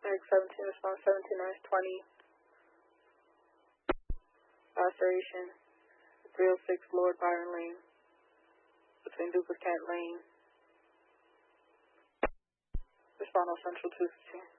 X17, response 17-20. Laceration, 306 Lord Byron Lane, between Duplicate Lane. Respond on Central 215.